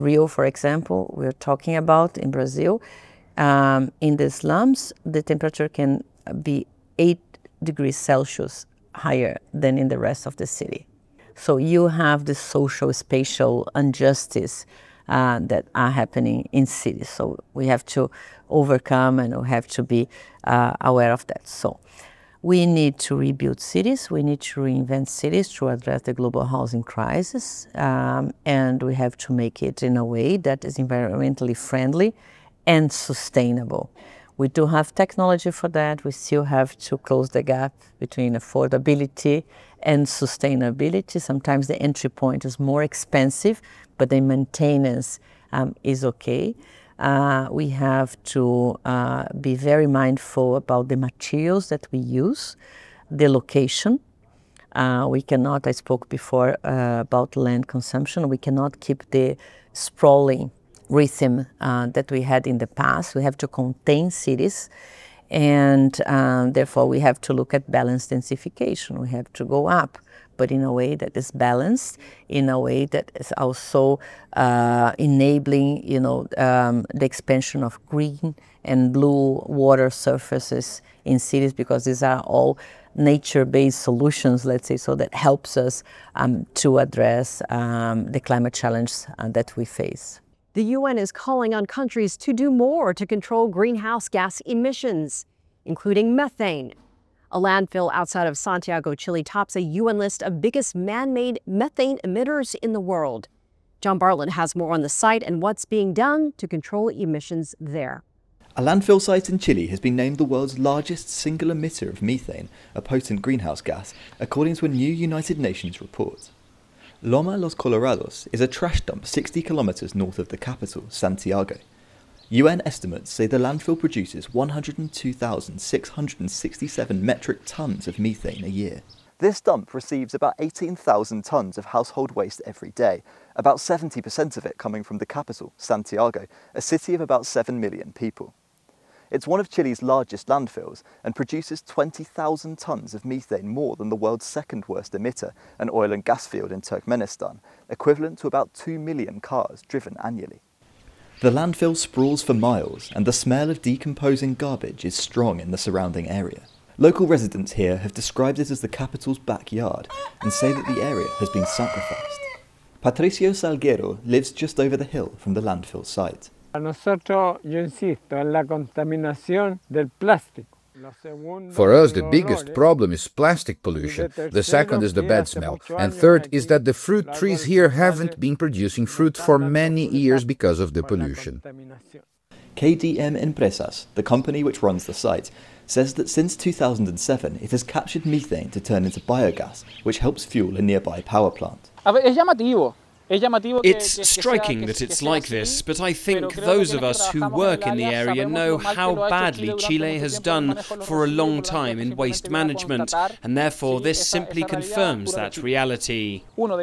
Rio, for example, we're talking about in Brazil, in the slums, the temperature can be 8 degrees Celsius higher than in the rest of the city. So you have the social, spatial injustice that are happening in cities. So we have to overcome and we have to be aware of that. So we need to rebuild cities. We need to reinvent cities to address the global housing crisis. And we have to make it in a way that is environmentally friendly and sustainable. We do have technology for that. We still have to close the gap between affordability and sustainability. Sometimes the entry point is more expensive, but the maintenance is okay. We have to be very mindful about the materials that we use, the location. We cannot, I spoke before about land consumption, we cannot keep the sprawling rhythm that we had in the past. We have to contain cities, and therefore we have to look at balanced densification. We have to go up, but in a way that is balanced, in a way that is also enabling, the expansion of green and blue water surfaces in cities, because these are all nature-based solutions, let's say, so that helps us to address the climate challenge that we face. The UN is calling on countries to do more to control greenhouse gas emissions, including methane. A landfill outside of Santiago, Chile tops a UN list of biggest man-made methane emitters in the world. John Bartlett has more on the site and what's being done to control emissions there. A landfill site in Chile has been named the world's largest single emitter of methane, a potent greenhouse gas, according to a new United Nations report. Loma Los Colorados is a trash dump 60 kilometres north of the capital, Santiago. UN estimates say the landfill produces 102,667 metric tonnes of methane a year. This dump receives about 18,000 tonnes of household waste every day, about 70% of it coming from the capital, Santiago, a city of about 7 million people. It's one of Chile's largest landfills and produces 20,000 tonnes of methane more than the world's second worst emitter, an oil and gas field in Turkmenistan, equivalent to about 2 million cars driven annually. The landfill sprawls for miles, and the smell of decomposing garbage is strong in the surrounding area. Local residents here have described it as the capital's backyard and say that the area has been sacrificed. Patricio Salguero lives just over the hill from the landfill site. For us, the biggest problem is plastic pollution, the second is the bad smell, and third is that the fruit trees here haven't been producing fruit for many years because of the pollution. KDM Empresas, the company which runs the site, says that since 2007 it has captured methane to turn into biogas, which helps fuel a nearby power plant. It's striking that it's like this, but I think those of us who work in the area know how badly Chile has done for a long time in waste management, and therefore this simply confirms that reality. 1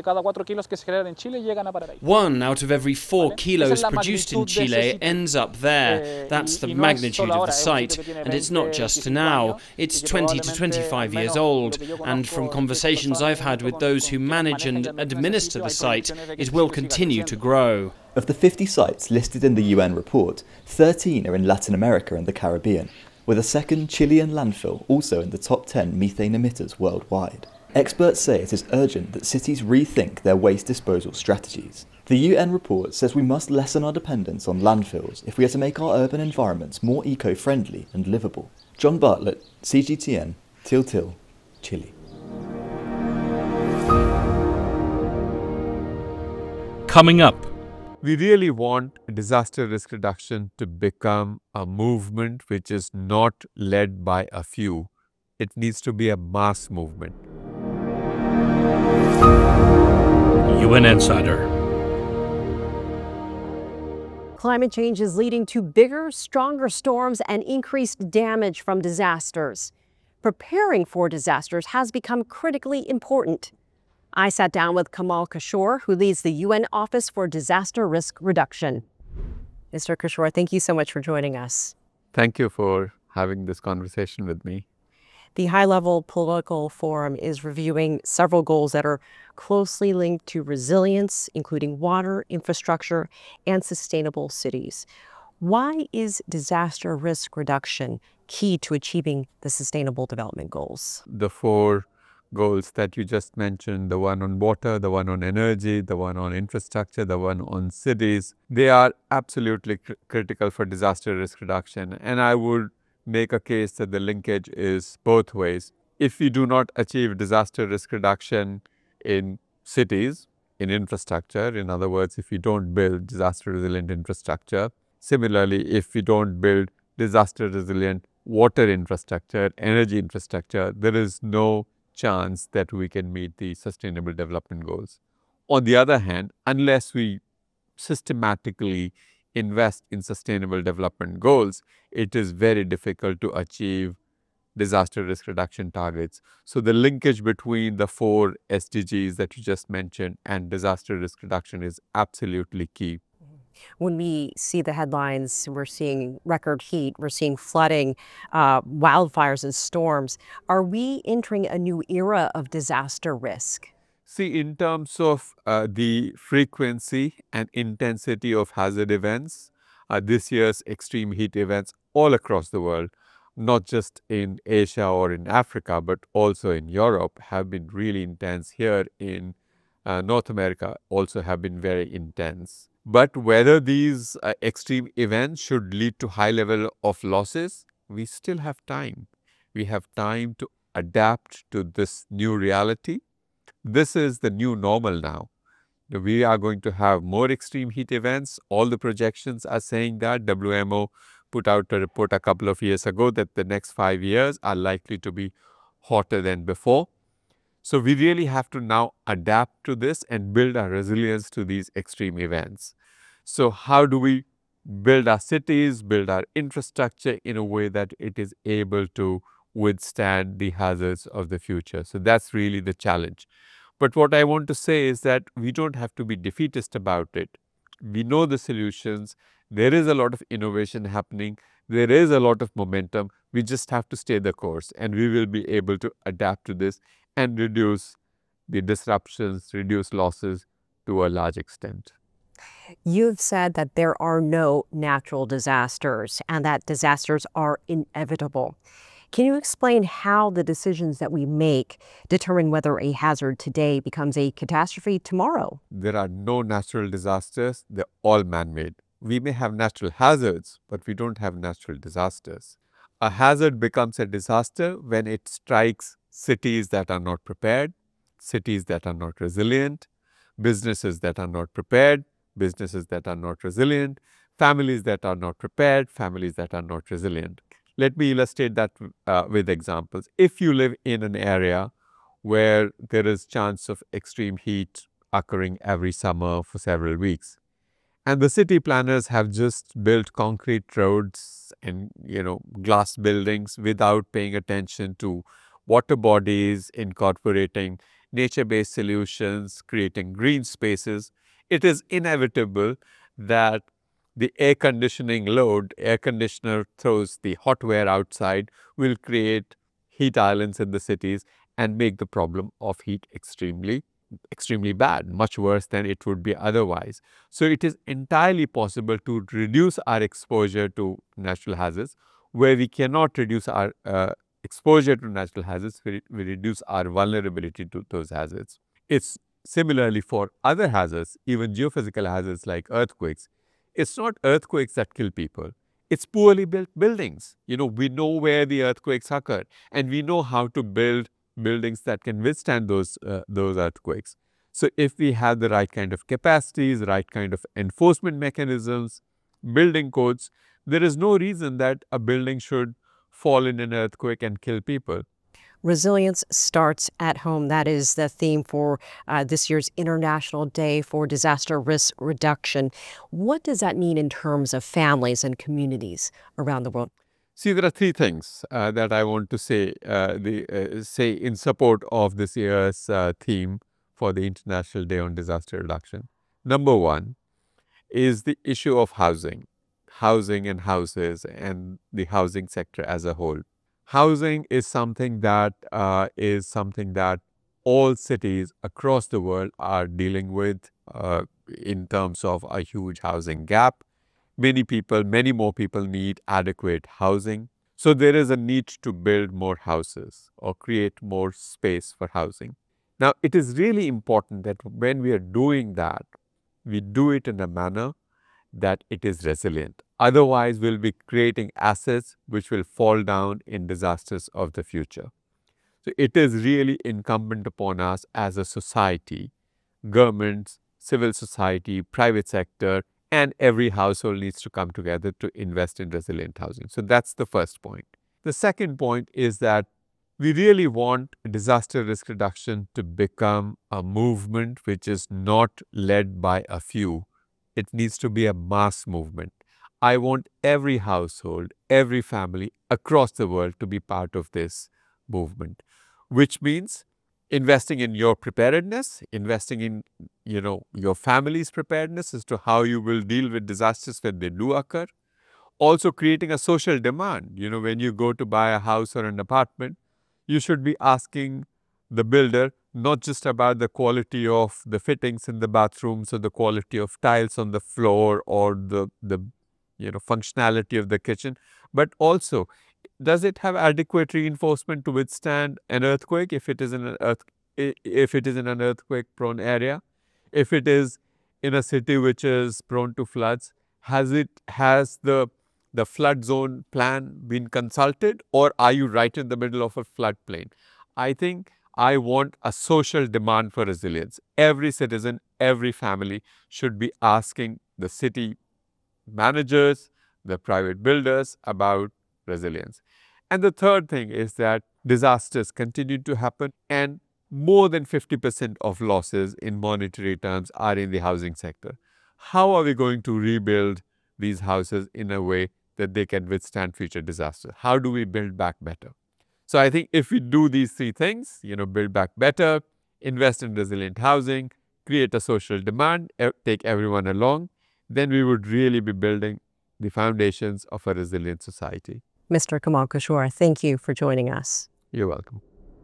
out of every 4 kilos produced in Chile ends up there. That's the magnitude of the site, and it's not just now, it's 20 to 25 years old, and from conversations I've had with those who manage and administer the site, it will continue to grow. Of the 50 sites listed in the UN report, 13 are in Latin America and the Caribbean, with a second Chilean landfill also in the top 10 methane emitters worldwide. Experts say it is urgent that cities rethink their waste disposal strategies. The UN report says we must lessen our dependence on landfills if we are to make our urban environments more eco-friendly and livable. John Bartlett, CGTN, Til Til, Chile. Coming up. We really want disaster risk reduction to become a movement which is not led by a few. It needs to be a mass movement. UN Insider. Climate change is leading to bigger, stronger storms and increased damage from disasters. Preparing for disasters has become critically important. I sat down with Kamal Kishore, who leads the UN Office for Disaster Risk Reduction. Mr. Kishore, thank you so much for joining us. Thank you for having this conversation with me. The high-level political forum is reviewing several goals that are closely linked to resilience, including water, infrastructure, and sustainable cities. Why is disaster risk reduction key to achieving the Sustainable Development Goals? The four goals that you just mentioned, the one on water, the one on energy, the one on infrastructure, the one on cities, they are absolutely critical for disaster risk reduction. And I would make a case that the linkage is both ways. If we do not achieve disaster risk reduction in cities, in infrastructure, in other words, if we don't build disaster resilient infrastructure, similarly, if we don't build disaster resilient water infrastructure, energy infrastructure, there is no chance that we can meet the Sustainable Development Goals. On the other hand, unless we systematically invest in Sustainable Development Goals, it is very difficult to achieve disaster risk reduction targets. So the linkage between the four SDGs that you just mentioned and disaster risk reduction is absolutely key. When we see the headlines, we're seeing record heat, we're seeing flooding, wildfires and storms. Are we entering a new era of disaster risk? See, in terms of the frequency and intensity of hazard events, this year's extreme heat events all across the world, not just in Asia or in Africa, but also in Europe, have been really intense. Here in North America also have been very intense. But whether these extreme events should lead to high level of losses, we still have time. We have time to adapt to this new reality. This is the new normal now. We are going to have more extreme heat events. All the projections are saying that. WMO put out a report a couple of years ago that the next 5 years are likely to be hotter than before. So we really have to now adapt to this and build our resilience to these extreme events. So how do we build our cities, build our infrastructure in a way that it is able to withstand the hazards of the future? So that's really the challenge. But what I want to say is that we don't have to be defeatist about it. We know the solutions. There is a lot of innovation happening. There is a lot of momentum. We just have to stay the course, and we will be able to adapt to this and reduce the disruptions, reduce losses to a large extent. You've said that there are no natural disasters and that disasters are inevitable. Can you explain how the decisions that we make determine whether a hazard today becomes a catastrophe tomorrow? There are no natural disasters. They're all man-made. We may have natural hazards, but we don't have natural disasters. A hazard becomes a disaster when it strikes cities that are not prepared, cities that are not resilient, businesses that are not prepared, businesses that are not resilient, families that are not prepared, families that are not resilient. Let me illustrate that with examples. If you live in an area where there is chance of extreme heat occurring every summer for several weeks, and the city planners have just built concrete roads and glass buildings without paying attention to water bodies, incorporating nature-based solutions, creating green spaces, it is inevitable that the air conditioning load, air conditioner throws the hot air outside, will create heat islands in the cities and make the problem of heat extremely bad, much worse than it would be otherwise. So it is entirely possible to reduce our exposure to natural hazards. Where we cannot reduce our exposure to natural hazards, we reduce our vulnerability to those hazards. It's similarly for other hazards, even geophysical hazards like earthquakes. It's not earthquakes that kill people. It's poorly built buildings. We know where the earthquakes occur, and we know how to build buildings that can withstand those earthquakes. So if we have the right kind of capacities, the right kind of enforcement mechanisms, building codes, there is no reason that a building should fall in an earthquake and kill people. Resilience starts at home. That is the theme for this year's International Day for Disaster Risk Reduction. What does that mean in terms of families and communities around the world? See, there are three things that I want to say in support of this year's theme for the International Day on Disaster Reduction. Number one is the issue of housing and houses and the housing sector as a whole. Housing is something that all cities across the world are dealing with in terms of a huge housing gap. Many more people need adequate housing. So there is a need to build more houses or create more space for housing. Now, it is really important that when we are doing that, we do it in a manner that it is resilient. Otherwise, we'll be creating assets which will fall down in disasters of the future. So it is really incumbent upon us as a society, governments, civil society, private sector, and every household needs to come together to invest in resilient housing. So that's the first point. The second point is that we really want disaster risk reduction to become a movement which is not led by a few. It needs to be a mass movement. I want every household, every family across the world to be part of this movement, which means investing in your preparedness, investing in your family's preparedness as to how you will deal with disasters when they do occur. Also creating a social demand. When you go to buy a house or an apartment, you should be asking the builder not just about the quality of the fittings in the bathrooms or the quality of tiles on the floor or the functionality of the kitchen, but also, does it have adequate reinforcement to withstand an earthquake if it is in an earthquake-prone area? If it is in a city which is prone to floods, has the flood zone plan been consulted, or are you right in the middle of a floodplain? I think I want a social demand for resilience. Every citizen, every family should be asking the city managers, the private builders about resilience. And the third thing is that disasters continue to happen, and more than 50% of losses in monetary terms are in the housing sector. How are we going to rebuild these houses in a way that they can withstand future disasters? How do we build back better? So I think if we do these three things, build back better, invest in resilient housing, create a social demand, take everyone along, then we would really be building the foundations of a resilient society. Mr. Kamal Kishore, thank you for joining us. You're welcome.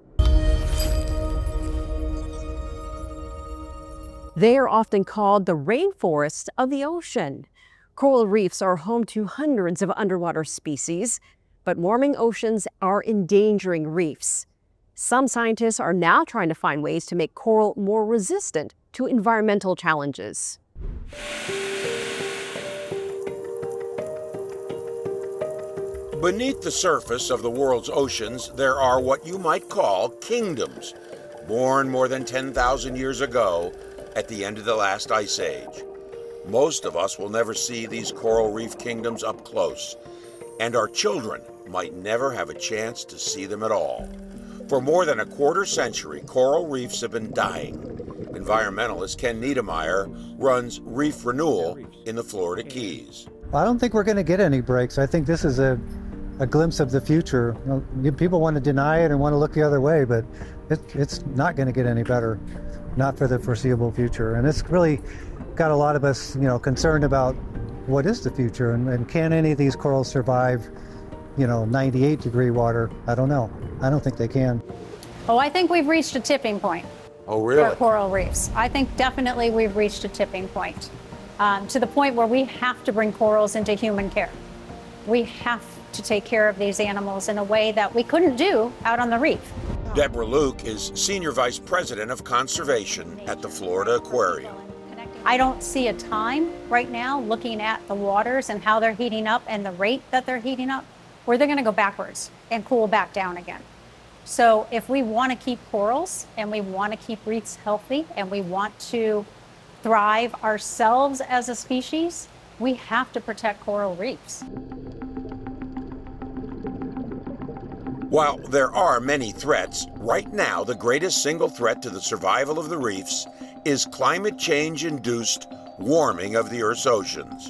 They are often called the rainforests of the ocean. Coral reefs are home to hundreds of underwater species, but warming oceans are endangering reefs. Some scientists are now trying to find ways to make coral more resistant to environmental challenges. Beneath the surface of the world's oceans, there are what you might call kingdoms, born more than 10,000 years ago at the end of the last ice age. Most of us will never see these coral reef kingdoms up close, and our children might never have a chance to see them at all. For more than a quarter century, coral reefs have been dying. Environmentalist Ken Niedermeyer runs Reef Renewal in the Florida Keys. I don't think we're going to get any breaks. I think this is a glimpse of the future. People want to deny it and want to look the other way, but it's not going to get any better, not for the foreseeable future. And it's really got a lot of us, concerned about what is the future and can any of these corals survive, 98-degree water? I don't know. I don't think they can. Oh, I think we've reached a tipping point. Oh, really? For coral reefs. I think definitely we've reached a tipping point, to the point where we have to bring corals into human care. We have to take care of these animals in a way that we couldn't do out on the reef. Deborah Luke is Senior Vice President of Conservation at the Florida Aquarium. I don't see a time right now, looking at the waters and how they're heating up and the rate that they're heating up, where they're going to go backwards and cool back down again. So if we want to keep corals and we want to keep reefs healthy and we want to thrive ourselves as a species, we have to protect coral reefs. While there are many threats, right now the greatest single threat to the survival of the reefs is climate change-induced warming of the Earth's oceans.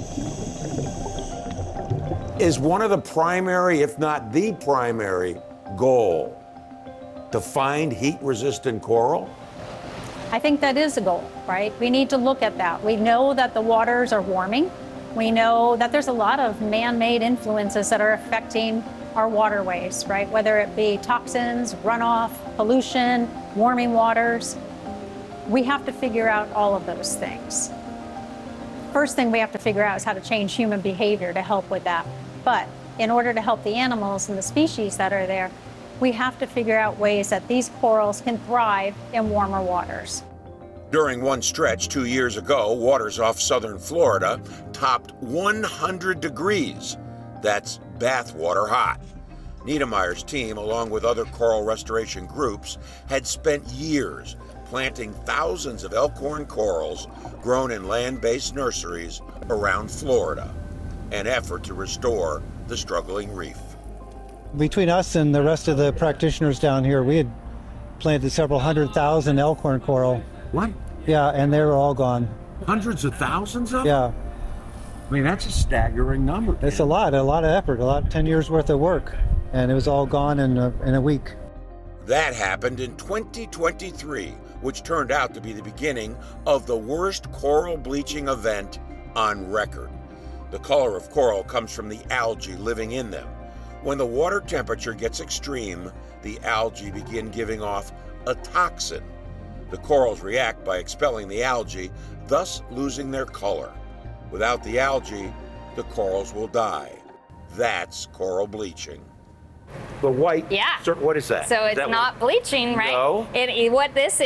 Is one of the primary, if not the primary, goal to find heat-resistant coral? I think that is a goal, right? We need to look at that. We know that the waters are warming. We know that there's a lot of man-made influences that are affecting our waterways, right? Whether it be toxins, runoff, pollution, warming waters. We have to figure out all of those things. First thing we have to figure out is how to change human behavior to help with that. But in order to help the animals and the species that are there, we have to figure out ways that these corals can thrive in warmer waters. During one stretch 2 years ago, waters off southern Florida topped 100 degrees. That's bathwater hot. Niedermeyer's team, along with other coral restoration groups, had spent years planting thousands of elkhorn corals grown in land-based nurseries around Florida, an effort to restore the struggling reef. Between us and the rest of the practitioners down here, we had planted several 100,000 elkhorn coral. What? Yeah, and they were all gone. Hundreds of thousands of them? Yeah. I mean, that's a staggering number. It's a lot of effort, 10 years worth of work, and it was all gone in a week. That happened in 2023, which turned out to be the beginning of the worst coral bleaching event on record. The color of coral comes from the algae living in them. When the water temperature gets extreme, the algae begin giving off a toxin. The corals react by expelling the algae, thus losing their color. Without the algae, the corals will die. That's coral bleaching. The white, yeah. What is that? So it's that not bleaching, right? No. What this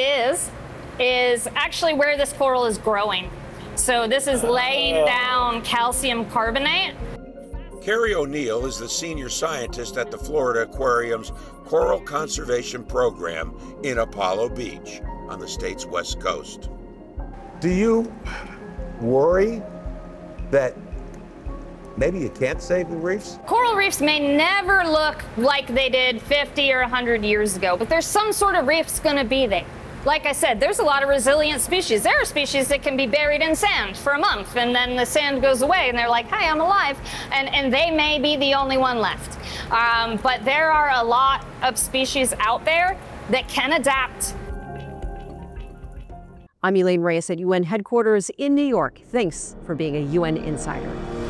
is actually where this coral is growing. So this is laying down calcium carbonate. Carrie O'Neill is the senior scientist at the Florida Aquarium's Coral Conservation Program in Apollo Beach on the state's west coast. Do you worry that maybe you can't save the reefs? Coral reefs may never look like they did 50 or 100 years ago, but there's some sort of reef's going to be there. Like I said, there's a lot of resilient species. There are species that can be buried in sand for a month, and then the sand goes away, and they're like, hi, I'm alive. And they may be the only one left. But there are a lot of species out there that can adapt. I'm Elaine Reyes at UN headquarters in New York. Thanks for being a UN insider.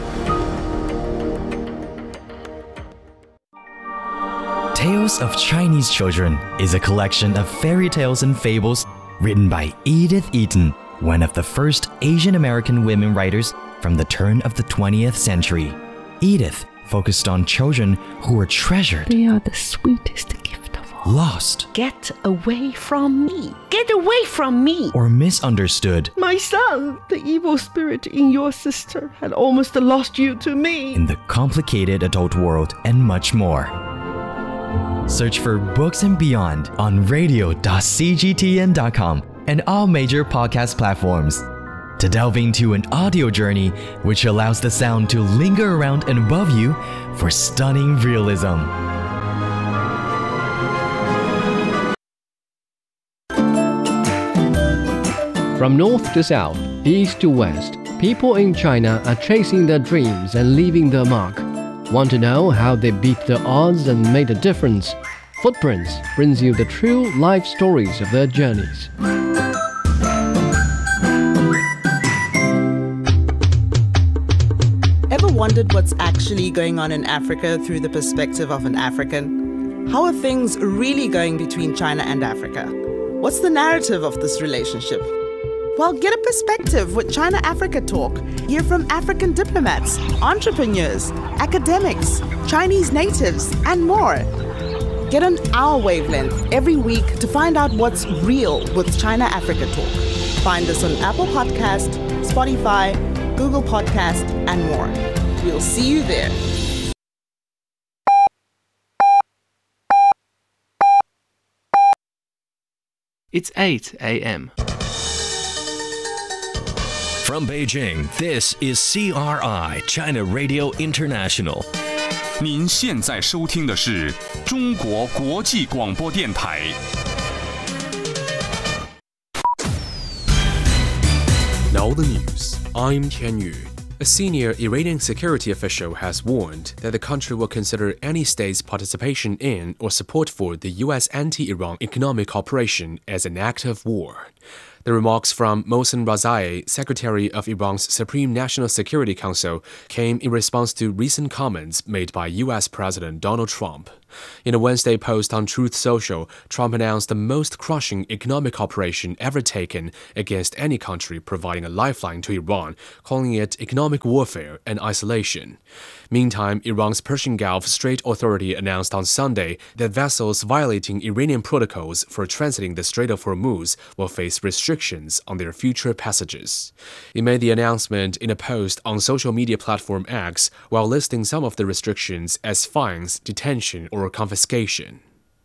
Tales of Chinese Children is a collection of fairy tales and fables written by Edith Eaton, one of the first Asian American women writers from the turn of the 20th century. Edith focused on children who were treasured. They are the sweetest gift of all. Lost. Get away from me. Get away from me. Or misunderstood. My son, the evil spirit in your sister, had almost lost you to me. In the complicated adult world, and much more. Search for Books and Beyond on radio.cgtn.com and all major podcast platforms to delve into an audio journey which allows the sound to linger around and above you for stunning realism. From north to south, east to west, people in China are chasing their dreams and leaving their mark. Want to know how they beat the odds and made a difference? Footprints brings you the true life stories of their journeys. Ever wondered what's actually going on in Africa through the perspective of an African? How are things really going between China and Africa? What's the narrative of this relationship? Well, get a perspective with China-Africa Talk. Hear from African diplomats, entrepreneurs, academics, Chinese natives, and more. Get on our wavelength every week to find out what's real with China-Africa Talk. Find us on Apple Podcast, Spotify, Google Podcast, and more. We'll see you there. It's 8 a.m. From Beijing, this is CRI, China Radio International. 您现在收听的是中国国际广播电台。 Now the news. I'm Tian Yu. A senior Iranian security official has warned that the country will consider any state's participation in or support for the U.S. anti-Iran economic operation as an act of war. The remarks from Mohsen Razai, Secretary of Iran's Supreme National Security Council, came in response to recent comments made by U.S. President Donald Trump. In a Wednesday post on Truth Social, Trump announced the most crushing economic operation ever taken against any country providing a lifeline to Iran, calling it economic warfare and isolation. Meantime, Iran's Persian Gulf Strait Authority announced on Sunday that vessels violating Iranian protocols for transiting the Strait of Hormuz will face restrictions on their future passages. It made the announcement in a post on social media platform X while listing some of the restrictions as fines, detention, or confiscation.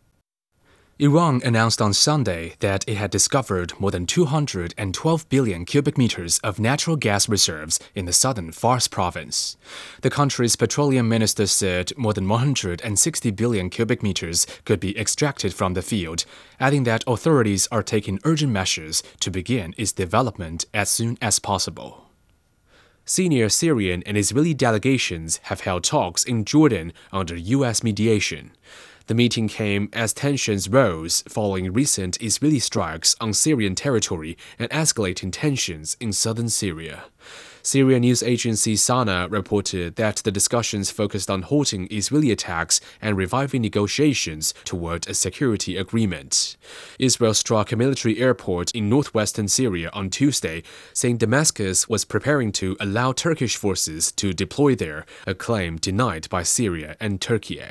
Iran announced on Sunday that it had discovered more than 212 billion cubic meters of natural gas reserves in the southern Fars province. The country's petroleum minister said more than 160 billion cubic meters could be extracted from the field, adding that authorities are taking urgent measures to begin its development as soon as possible. Senior Syrian and Israeli delegations have held talks in Jordan under U.S. mediation. The meeting came as tensions rose following recent Israeli strikes on Syrian territory and escalating tensions in southern Syria. Syrian news agency Sana reported that the discussions focused on halting Israeli attacks and reviving negotiations toward a security agreement. Israel struck a military airport in northwestern Syria on Tuesday, saying Damascus was preparing to allow Turkish forces to deploy there, a claim denied by Syria and Turkey.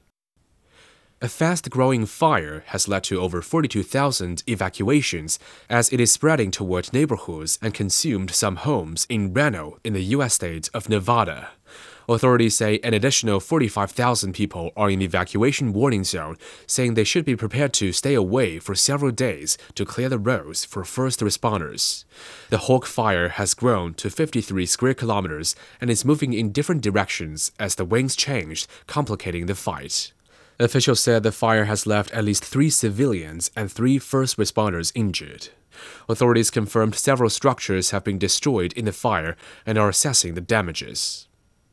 A fast-growing fire has led to over 42,000 evacuations as it is spreading toward neighborhoods and consumed some homes in Reno in the U.S. state of Nevada. Authorities say an additional 45,000 people are in the evacuation warning zone, saying they should be prepared to stay away for several days to clear the roads for first responders. The Hawk Fire has grown to 53 square kilometers and is moving in different directions as the winds changed, complicating the fight. Officials said the fire has left at least 3 civilians and 3 first responders injured. Authorities confirmed several structures have been destroyed in the fire and are assessing the damages.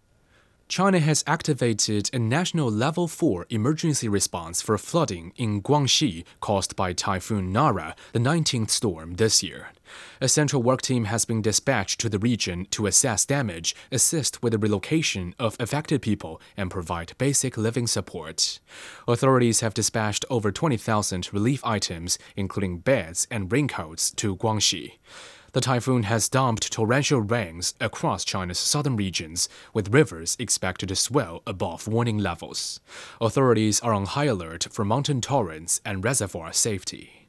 China has activated a national Level 4 emergency response for flooding in Guangxi caused by Typhoon Nara, the 19th storm this year. A central work team has been dispatched to the region to assess damage, assist with the relocation of affected people, and provide basic living support. Authorities have dispatched over 20,000 relief items, including beds and raincoats, to Guangxi. The typhoon has dumped torrential rains across China's southern regions, with rivers expected to swell above warning levels. Authorities are on high alert for mountain torrents and reservoir safety.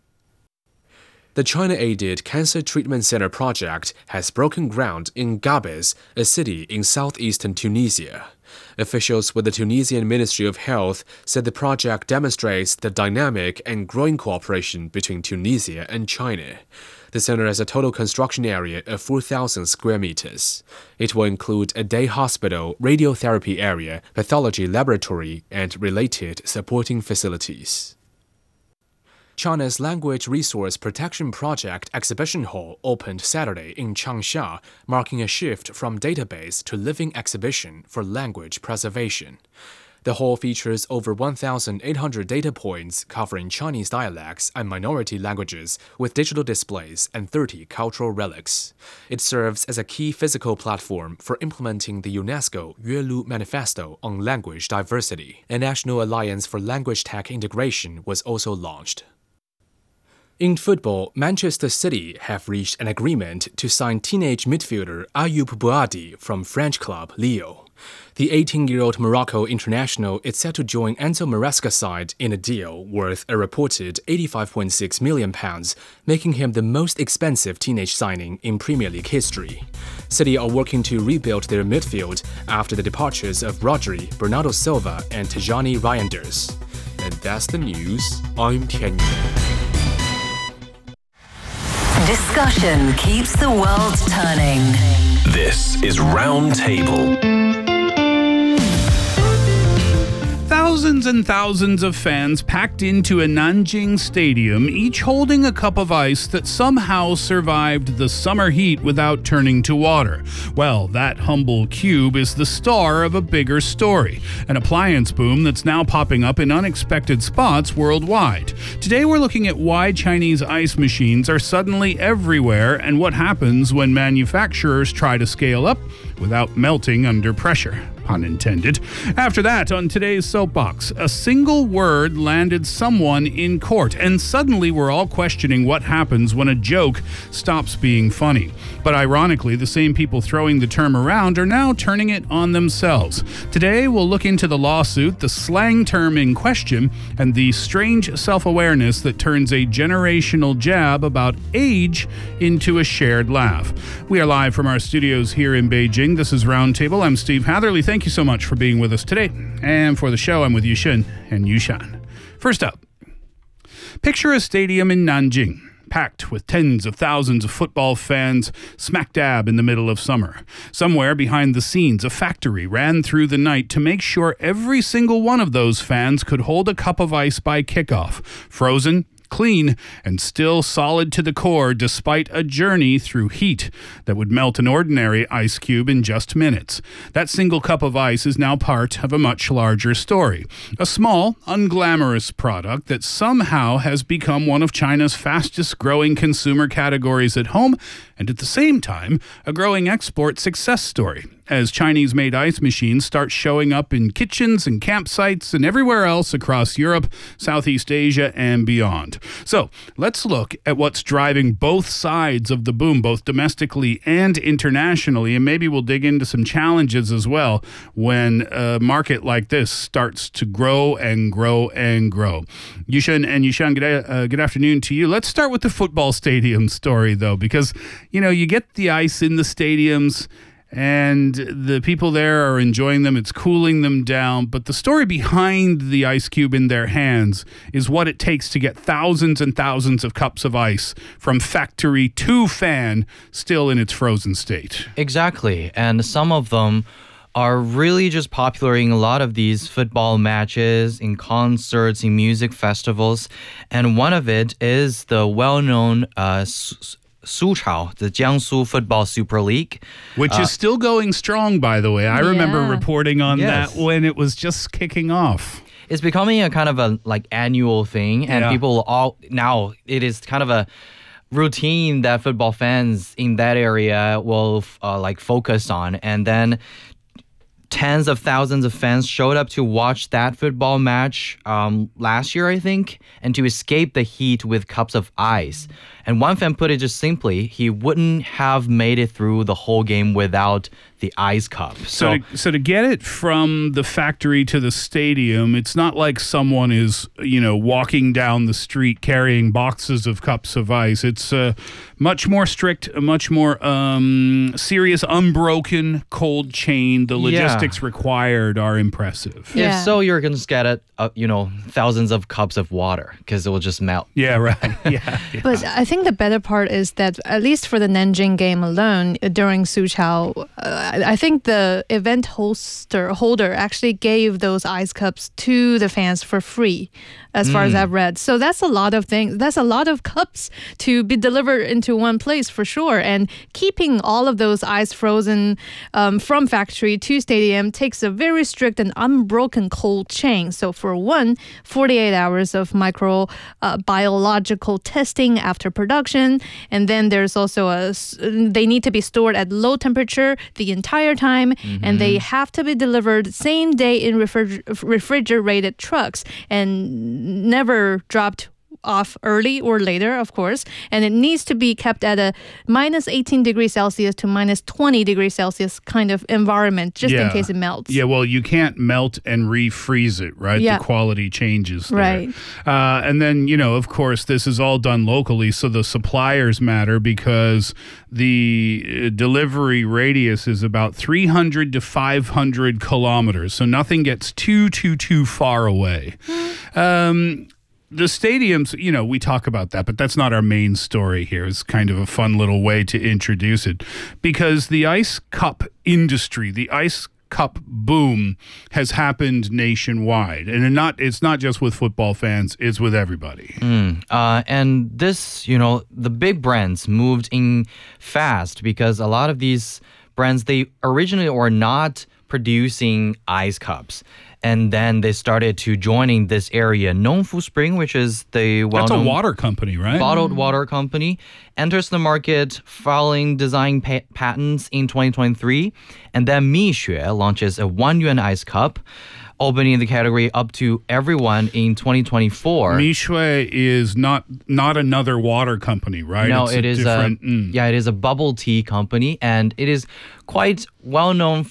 The China-aided Cancer Treatment Center project has broken ground in Gabes, a city in southeastern Tunisia. Officials with the Tunisian Ministry of Health said the project demonstrates the dynamic and growing cooperation between Tunisia and China. The center has a total construction area of 4,000 square meters. It will include a day hospital, radiotherapy area, pathology laboratory, and related supporting facilities. China's Language Resource Protection Project exhibition hall opened Saturday in Changsha, marking a shift from database to living exhibition for language preservation. The hall features over 1,800 data points covering Chinese dialects and minority languages, with digital displays and 30 cultural relics. It serves as a key physical platform for implementing the UNESCO Yuelu Manifesto on language diversity. A National Alliance for Language Tech Integration was also launched. In football, Manchester City have reached an agreement to sign teenage midfielder Ayoub Bouadi from French club Lille. The 18-year-old Morocco international is set to join Enzo Maresca's side in a deal worth a reported £85.6 million, making him the most expensive teenage signing in Premier League history. City are working to rebuild their midfield after the departures of Rodri, Bernardo Silva, and Tijani Reinders. And that's the news. I'm Tian Yu. Discussion keeps the world turning. This is Round Table. Thousands and thousands of fans packed into a Nanjing stadium, each holding a cup of ice that somehow survived the summer heat without turning to water. Well, that humble cube is the star of a bigger story, an appliance boom that's now popping up in unexpected spots worldwide. Today we're looking at why Chinese ice machines are suddenly everywhere and what happens when manufacturers try to scale up without melting under pressure. Pun intended. After that, on today's Soapbox, a single word landed someone in court, and suddenly we're all questioning what happens when a joke stops being funny. But ironically, the same people throwing the term around are now turning it on themselves. Today, we'll look into the lawsuit, the slang term in question, and the strange self-awareness that turns a generational jab about age into a shared laugh. We are live from our studios here in Beijing. This is Roundtable. I'm Steve Hatherley. Thank you so much for being with us today. And for the show, I'm with Yushun and Yushan. First up, picture a stadium in Nanjing, packed with tens of thousands of football fans smack dab in the middle of summer. Somewhere behind the scenes, a factory ran through the night to make sure every single one of those fans could hold a cup of ice by kickoff, frozen, clean, and still solid to the core despite a journey through heat that would melt an ordinary ice cube in just minutes. That single cup of ice is now part of a much larger story. A small, unglamorous product that somehow has become one of China's fastest growing consumer categories at home, and at the same time, a growing export success story, as Chinese-made ice machines start showing up in kitchens and campsites and everywhere else across Europe, Southeast Asia, and beyond. So let's look at what's driving both sides of the boom, both domestically and internationally, and maybe we'll dig into some challenges as well when a market like this starts to grow and grow and grow. Yushan and Yushan, good afternoon to you. Let's start with the football stadium story, though, because, you know, you get the ice in the stadiums, and the people there are enjoying them. It's cooling them down. But the story behind the ice cube in their hands is what it takes to get thousands and thousands of cups of ice from factory to fan still in its frozen state. Exactly. And some of them are really just popular in a lot of these football matches, in concerts, in music festivals. And one of it is the well-known Suchao, the Jiangsu Football Super League. Which is still going strong, by the way. I remember reporting on that when it was just kicking off. It's becoming a kind of a annual thing, and people all now, it is kind of a routine that football fans in that area will focus on. And then tens of thousands of fans showed up to watch that football match last year, I think, and to escape the heat with cups of ice. And one fan put it just simply, he wouldn't have made it through the whole game without the ice cup. So to get it from the factory to the stadium, it's not like someone is, walking down the street carrying boxes of cups of ice. It's much more strict, a much more serious, unbroken cold chain. The logistics required are impressive. If so, you're going to get thousands of cups of water because it will just melt. Yeah, right. Yeah. But I think the better part is that, at least for the Nanjing game alone, during Suchao, I think the event holder actually gave those ice cups to the fans for free, as far as I've read. So that's a lot of things. That's a lot of cups to be delivered into one place for sure. And keeping all of those ice frozen from factory to stadium takes a very strict and unbroken cold chain. So for 48 hours of microbiological testing after production. And then there's also they need to be stored at low temperature the entire time. And they have to be delivered same day in refrigerated trucks and never dropped off early or later, of course, and it needs to be kept at a minus 18 degrees Celsius to minus 20 degrees Celsius kind of environment, just in case it melts. Yeah, well, you can't melt and refreeze it, right? Yeah. The quality changes there. Right. And then, of course, this is all done locally, so the suppliers matter because the delivery radius is about 300 to 500 kilometers, so nothing gets too far away. The stadiums, we talk about that, but that's not our main story here. It's kind of a fun little way to introduce it. Because the ice cup industry, the ice cup boom has happened nationwide. And it's not just with football fans, it's with everybody. And this, the big brands moved in fast because a lot of these brands, they originally were not producing ice cups. And then they started to joining this area. Nongfu Spring, which is the well-known... That's a water company, right? Bottled water company, enters the market filing design patents in 2023. And then Mixue launches a 1 yuan ice cup, opening the category up to everyone in 2024. Mixue is not another water company, right? No, it is a bubble tea company, and it is quite well known